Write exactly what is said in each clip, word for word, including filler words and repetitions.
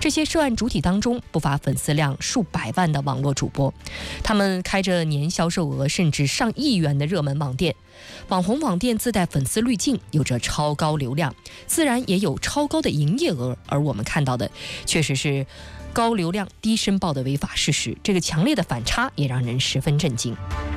这些涉案主体当中不乏粉丝量数百万的网络主播，他们开着年销售额甚至上亿元的热门网店。网红网店自带粉丝滤镜，有着超高流量，自然也有超高的营业额，而我们看到的确实是高流量低申报的违法事实，这个强烈的反差也让人十分震惊。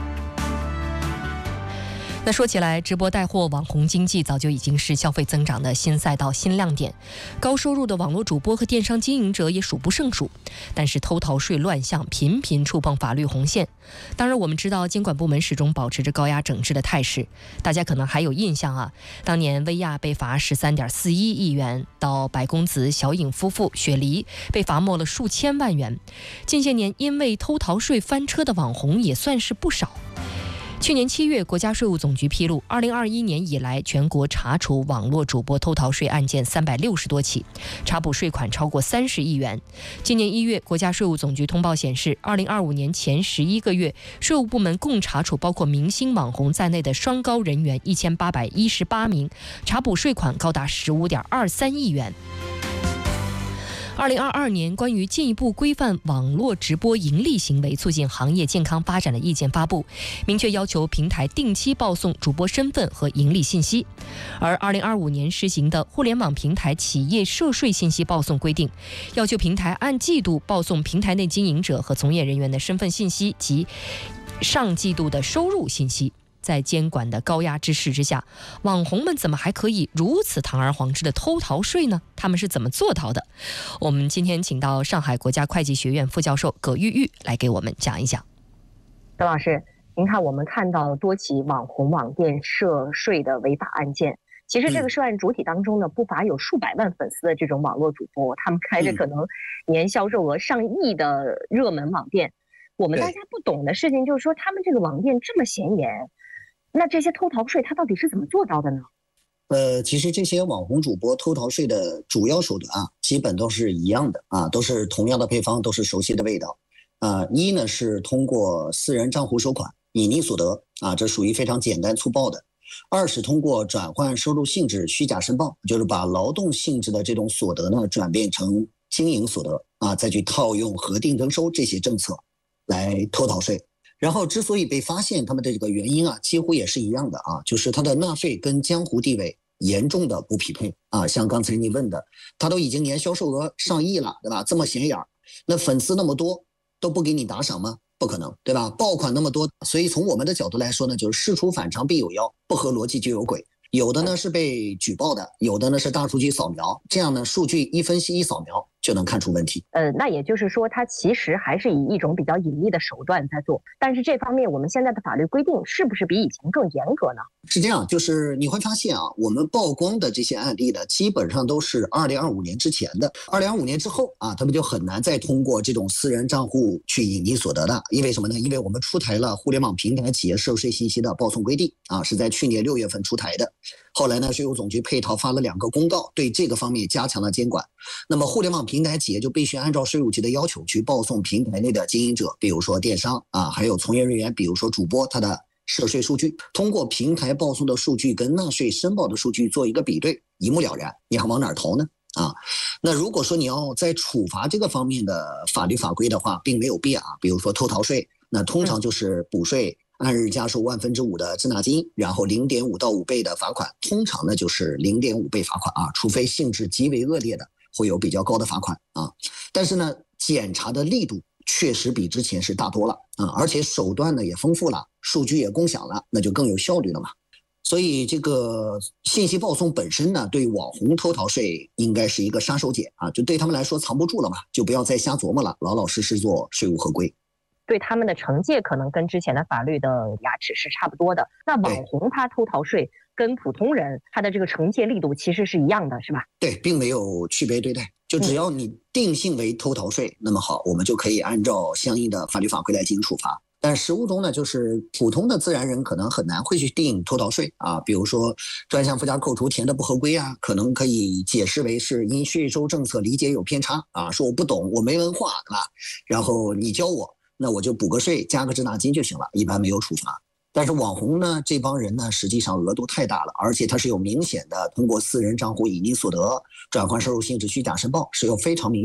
那说起来，直播带货网红经济早就已经是消费增长的新赛道、新亮点，高收入的网络主播和电商经营者也数不胜数。但是偷逃税乱象频频触碰法律红线。当然，我们知道监管部门始终保持着高压整治的态势。大家可能还有印象啊，当年薇娅被罚十三点四一亿元，到白公子、小颖夫妇、雪梨被罚没了数千万元。近些年因为偷逃税翻车的网红也算是不少。去年七月，国家税务总局披露，二零二一年以来，全国查处网络主播偷逃税案件三百六十多起，查捕税款超过三十亿元。今年一月，国家税务总局通报显示，二零二五年前十一个月，税务部门共查处包括明星网红在内的双高人员一千八百一十八名，查捕税款高达十五点二三亿元。二零二二年关于进一步规范网络直播盈利行为，促进行业健康发展的意见发布，明确要求平台定期报送主播身份和盈利信息。而二零二五年施行的互联网平台企业涉税信息报送规定，要求平台按季度报送平台内经营者和从业人员的身份信息及上季度的收入信息。在监管的高压之势之下，网红们怎么还可以如此堂而皇之的偷逃税呢？他们是怎么做到的？我们今天请到上海国家会计学院副教授葛玉玉来给我们讲一讲。 葛老师，您看，我们看到多起网红网店涉税的违法案件，其实这个涉案主体当中呢，不乏有数百万粉丝的这种网络主播，他们开着可能年销售额上亿的热门网店。我们大家不懂的事情就是说，他们这个网店这么显眼，那这些偷逃税他到底是怎么做到的呢？ 呃，其实这些网红主播偷逃税的主要手段啊，基本都是一样的啊，都是同样的配方，都是熟悉的味道啊。一呢是通过私人账户收款隐匿所得啊，这属于非常简单粗暴的。二是通过转换收入性质虚假申报，就是把劳动性质的这种所得呢转变成经营所得啊，再去套用核定征收这些政策来偷逃税。然后之所以被发现，他们的这个原因啊，几乎也是一样的啊，就是他的纳税跟江湖地位严重的不匹配啊。像刚才你问的，他都已经年销售额上亿了，对吧？这么显眼，那粉丝那么多，都不给你打赏吗？不可能，对吧？爆款那么多，所以从我们的角度来说呢，就是事出反常必有妖，不合逻辑就有鬼。有的呢是被举报的，有的呢是大数据扫描，这样呢数据一分析一扫描就能看出问题。 呃，那也就是说，它其实还是以一种比较隐秘的手段在做，但是这方面我们现在的法律规定是不是比以前更严格呢？ 是这样，就是你会发现啊，我们曝光的这些案例呢，基本上都是二零二五年之前的，二零二五年之后啊，他们就很难再通过这种私人账户去隐匿所得的。因为什么呢？因为我们出台了互联网平台企业涉税信息的报送规定啊，是在去年六月份出台的。后来呢，税务总局配套发了两个公告，对这个方面加强了监管。那么互联网平台企业就必须按照税务局的要求去报送平台内的经营者，比如说电商啊，还有从业人员，比如说主播，他的涉税数据，通过平台报送的数据跟纳税申报的数据做一个比对，一目了然，你还往哪儿逃呢？啊，那如果说你要在处罚这个方面的法律法规的话，并没有变啊。比如说偷逃税，那通常就是补税按日加收万分之五的滞纳金，然后零点五到五倍的罚款，通常呢就是零点五倍罚款啊，除非性质极为恶劣的，会有比较高的罚款啊。但是呢，检查的力度确实比之前是大多了啊，而且手段呢也丰富了，数据也共享了，那就更有效率了嘛。所以这个信息报送本身呢，对网红偷逃税应该是一个杀手锏啊，就对他们来说藏不住了嘛，就不要再瞎琢磨了，老老实实做税务合规。 对他们的惩戒可能跟之前的法律的牙齿是差不多的。那网红他偷逃税跟普通人他的这个惩戒力度其实是一样的，是吧？ 对，并没有区别对待，就只要你定性为偷逃税，嗯、那么好，我们就可以按照相应的法律法规来进行处罚。但实务中呢，就是普通的自然人可能很难会去定偷逃税啊，比如说专项附加扣除填的不合规啊，可能可以解释为是因税收政策理解有偏差啊，说我不懂，我没文化，对吧？然后你教我，那我就补个税，加个滞纳金就行了，一般没有处罚。但是网红呢，这帮人呢，实际上额度太大了，而且它是有明显的通过私人账户隐匿所得、转换收入性质虚假申报，是有非常明显